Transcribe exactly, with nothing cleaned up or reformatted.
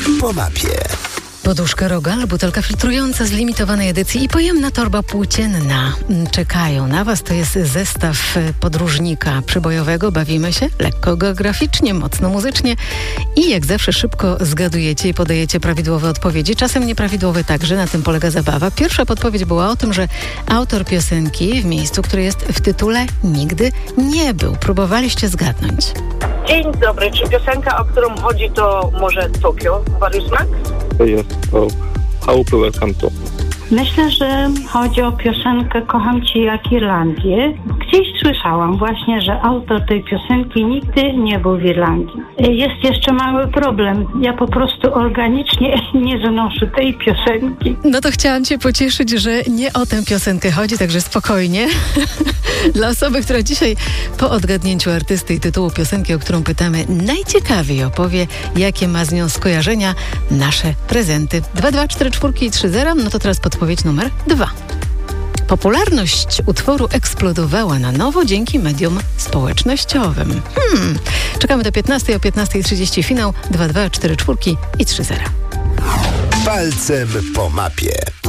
po mapie. Poduszka Rogal, butelka filtrująca z limitowanej edycji i pojemna torba płócienna czekają na Was. To jest zestaw podróżnika przybojowego. Bawimy się lekko geograficznie, mocno muzycznie i jak zawsze szybko zgadujecie i podajecie prawidłowe odpowiedzi. Czasem nieprawidłowe także, na tym polega zabawa. Pierwsza podpowiedź była o tym, że autor piosenki w miejscu, które jest w tytule, nigdy nie był. Próbowaliście zgadnąć. Dzień dobry. Czy piosenka, o którą chodzi, to może Tokio? Warius Max? Jest to Chałupy Welcome to. Myślę, że chodzi o piosenkę Kocham Cię jak Irlandię. Gdzieś słyszałam właśnie, że autor tej piosenki nigdy nie był w Irlandii. Jest jeszcze mały problem. Ja po prostu organicznie nie znoszę tej piosenki. No to chciałam Cię pocieszyć, że nie o tę piosenkę chodzi, także spokojnie. Dla osoby, która dzisiaj po odgadnięciu artysty i tytułu piosenki, o którą pytamy, najciekawiej opowie, jakie ma z nią skojarzenia, nasze prezenty. dwa dwa cztery cztery i trzy zero. No to teraz podpowiedź numer dwa. Popularność utworu eksplodowała na nowo dzięki mediom społecznościowym. Hmm. Czekamy do piętnastej, o piętnasta trzydzieści finał dwa dwa cztery cztery i trzy zero. Palcem po mapie.